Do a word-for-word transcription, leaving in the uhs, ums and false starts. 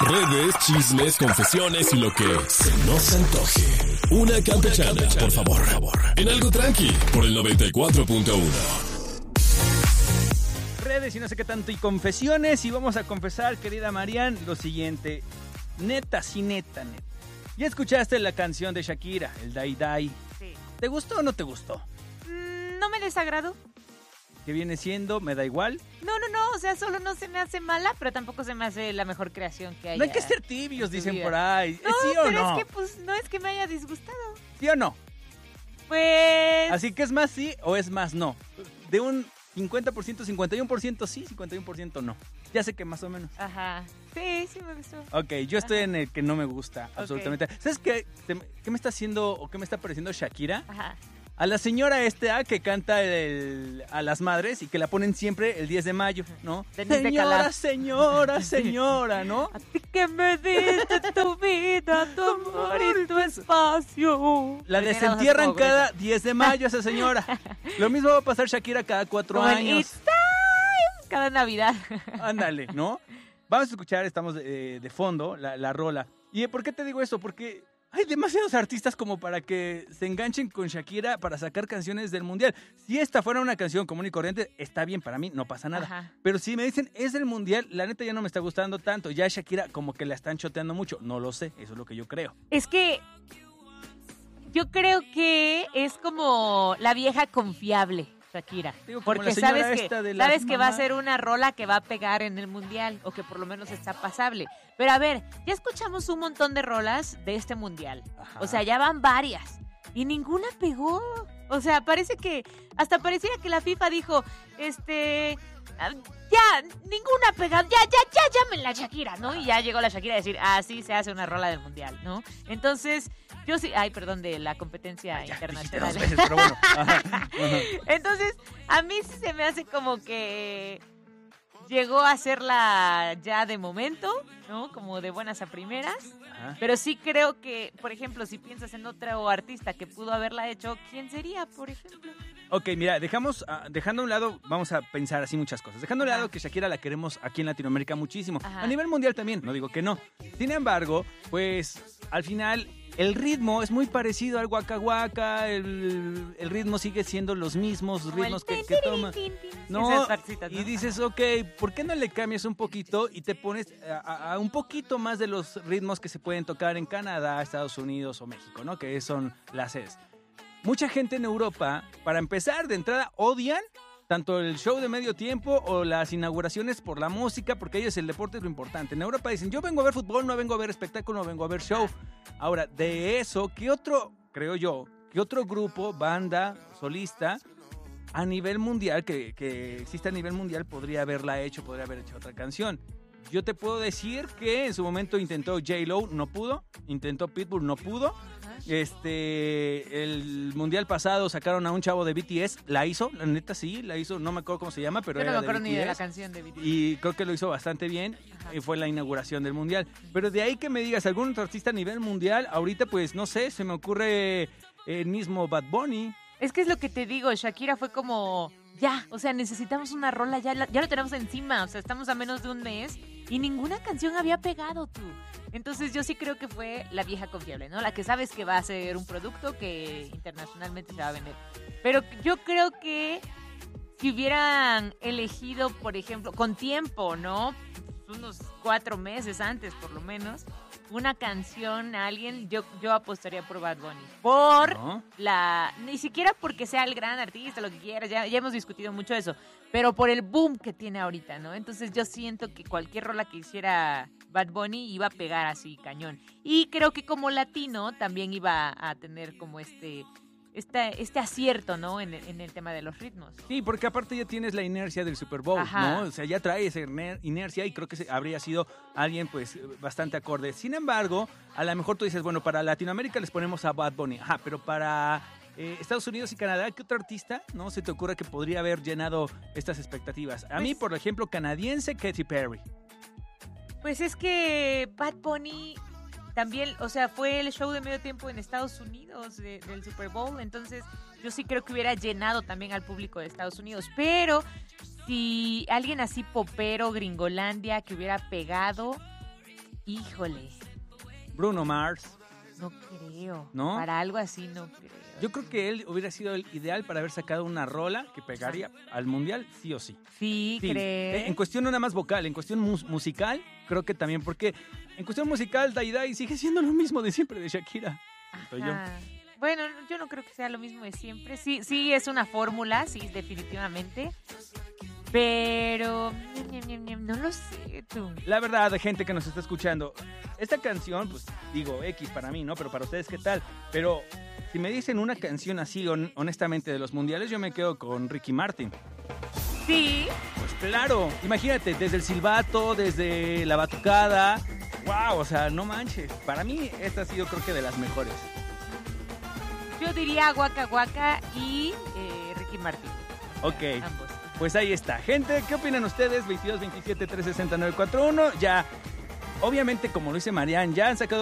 Redes, chismes, confesiones y lo que se nos antoje. Una campechana, por favor. En algo tranqui, por el noventa y cuatro punto uno. Redes y no sé qué tanto y confesiones. Y vamos a confesar, querida Marian, lo siguiente. Neta, sí, neta, neta. ¿Ya escuchaste la canción de Shakira, el Dai Dai? Sí. ¿Te gustó o no te gustó? Mm, no me desagradó. ¿Qué viene siendo? ¿Me da igual? No, no, no, o sea, solo no se me hace mala, pero tampoco se me hace la mejor creación que haya. No hay que ser tibios, dicen vida. por ahí. No, ¿Sí o pero no? es que pues no es que me haya disgustado. ¿Sí o no? Pues... Así que es más sí o es más no. De un cincuenta por ciento, cincuenta y uno por ciento sí, cincuenta y uno por ciento no. Ya sé que más o menos. Ajá. Sí, sí me gustó. Ok, yo estoy Ajá. en el que no me gusta, absolutamente. Ok. ¿Sabes qué, te- qué me está haciendo o qué me está pareciendo Shakira? Ajá. A la señora esta que canta el- a las madres y que la ponen siempre el diez de mayo, ¿no? Denise de Señora, Calaf. señora, señora, ¿no? A ti que me diste tu vida, tu amor y tu espacio. La Primera desentierran hoja como cada gruesa. diez de mayo a esa señora. Lo mismo va a pasar Shakira cada cuatro Como el años. It's Time, cada Navidad. Ándale, ¿no? Vamos a escuchar, estamos de, de fondo, la, la rola. ¿Y por qué te digo esto? Porque hay demasiados artistas como para que se enganchen con Shakira para sacar canciones del Mundial. Si esta fuera una canción común y corriente, está bien para mí, no pasa nada. Ajá. Pero si me dicen, es del Mundial, la neta ya no me está gustando tanto. Ya Shakira como que la están choteando mucho. No lo sé, eso es lo que yo creo. Es que yo creo que es como la vieja confiable, Shakira. Digo, como Porque la señora sabes que, esta de las sabes que va a mamás. ser una rola que va a pegar en el mundial o que por lo menos está pasable. Pero a ver, ya escuchamos un montón de rolas de este mundial. Ajá. O sea, ya van varias y ninguna pegó. O sea, parece que hasta pareciera que la FIFA dijo, este, ah, ya ninguna pega, ya ya ya llámenla Shakira, ¿no? Y ya llegó la Shakira a decir, así se hace una rola del mundial, ¿no? Entonces, yo sí, ay, perdón, de la competencia Ya, dijiste internacional. dos veces, pero bueno. Ajá, ajá. Entonces, a mí sí se me hace como que llegó a hacerla ya de momento, ¿no? Como de buenas a primeras. Ajá. Pero sí creo que, por ejemplo, si piensas en otro artista que pudo haberla hecho, ¿quién sería, por ejemplo? Ok, mira, dejamos, ah, dejando a un lado, vamos a pensar así muchas cosas. Dejando a un Ajá. lado que Shakira la queremos aquí en Latinoamérica muchísimo. Ajá. A nivel mundial también, no digo que no. Sin embargo, pues al final el ritmo es muy parecido al Waka Waka, el, el ritmo sigue siendo los mismos Como ritmos el que, tin, que tirin, toma. tin, tin. No, Esas partecitas, ¿no? y dices, ok, ¿por qué no le cambias un poquito y te pones a, a- a un poquito más de los ritmos que se pueden tocar en Canadá, Estados Unidos o México, ¿no? Que son las sedes. Mucha gente en Europa, para empezar, de entrada, odian tanto el show de medio tiempo o las inauguraciones por la música, porque ellos el deporte es lo importante. En Europa dicen, yo vengo a ver fútbol, no vengo a ver espectáculo, no vengo a ver show. Ahora, de eso, ¿qué otro, creo yo, qué otro grupo, banda, solista, a nivel mundial, que, que existe a nivel mundial, podría haberla hecho, podría haber hecho otra canción? Yo te puedo decir que en su momento intentó J-Lo, no pudo. Intentó Pitbull, no pudo. Este, el mundial pasado sacaron a un chavo de B T S, la hizo, la neta sí, la hizo, no me acuerdo cómo se llama, pero Yo no era me acuerdo de ni de la B T S. canción de B T S. Y creo que lo hizo bastante bien. Ajá. Y fue la inauguración del mundial. Pero de ahí que me digas, algún otro artista a nivel mundial, ahorita pues no sé, se me ocurre el mismo Bad Bunny. Es que es lo que te digo, Shakira fue como, ya, o sea, necesitamos una rola, ya, la- ya lo tenemos encima, o sea, estamos a menos de un mes y ninguna canción había pegado tú. Entonces yo sí creo que fue la vieja confiable, ¿no? La que sabes que va a ser un producto que internacionalmente se va a vender. Pero yo creo que si hubieran elegido, por ejemplo, con tiempo, ¿no? Unos cuatro meses antes, por lo menos, una canción a alguien, yo, yo apostaría por Bad Bunny. Por ¿No? la... Ni siquiera porque sea el gran artista, lo que quieras, ya, ya hemos discutido mucho eso, pero por el boom que tiene ahorita, ¿no? Entonces yo siento que cualquier rola que hiciera Bad Bunny iba a pegar así, cañón. Y creo que como latino también iba a tener como este... Este, este acierto, ¿no? En el, en el tema de los ritmos. Sí, porque aparte ya tienes la inercia del Super Bowl, Ajá. ¿no? O sea, ya trae esa iner- inercia y creo que se- habría sido alguien, pues, bastante acorde. Sin embargo, a lo mejor tú dices, bueno, para Latinoamérica les ponemos a Bad Bunny. Ajá, pero para eh, Estados Unidos y Canadá, ¿qué otro artista, no, se te ocurre que podría haber llenado estas expectativas? A mí, Pues- por ejemplo, canadiense, Katy Perry. Pues es que Bad Bunny también, o sea, fue el show de medio tiempo en Estados Unidos de- del Super Bowl, entonces yo sí creo que hubiera llenado también al público de Estados Unidos, pero si alguien así popero, gringolandia, que hubiera pegado, Híjole, Bruno Mars. no creo. ¿No? Para algo así no creo. Yo creo que él hubiera sido el ideal para haber sacado una rola que pegaría al mundial sí o sí. Sí, Sí, ¿crees? en cuestión no nada más vocal, en cuestión mus- musical, creo que también, porque en cuestión musical, Dai Dai sigue siendo lo mismo de siempre de Shakira. Soy yo. Ajá. Bueno, yo no creo que sea lo mismo de siempre. Sí, sí es una fórmula, sí, definitivamente. Pero ñam, ñam, ñam, no lo sé, tú. La verdad, de gente que nos está escuchando, esta canción, pues digo X para mí, ¿no? Pero para ustedes, ¿qué tal? Pero si me dicen una canción así, hon- honestamente, de los mundiales, yo me quedo con Ricky Martin. Sí, Pues claro, imagínate, desde el silbato, desde la batucada. Wow, o sea, no manches. Para mí, esta ha sido creo que de las mejores. yo diría Guaca Guaca y eh, Ricky Martin. Ok. Ambos. Pues ahí está. Gente, ¿qué opinan ustedes? veintidós, veintisiete, trescientos sesenta y nueve cuarenta y uno. Ya, obviamente, como lo dice Marian, ya han sacado